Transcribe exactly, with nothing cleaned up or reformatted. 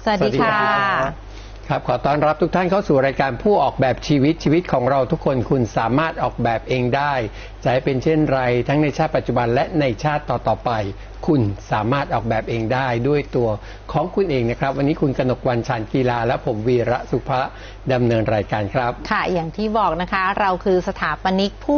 สวัสดีค่ะครับขอต้อนรับทุกท่านเข้าสู่รายการผู้ออกแบบชีวิตชีวิตของเราทุกคนคุณสามารถออกแบบเองได้จะให้เป็นเช่นไรทั้งในชาติปัจจุบันและในชาติต่อๆไปคุณสามารถออกแบบเองได้ด้วยตัวของคุณเองนะครับวันนี้คุณกนกวรรณ ชาญกีฬาและผมวีระสุภะดำเนินรายการครับค่ะอย่างที่บอกนะคะเราคือสถาปนิกผู้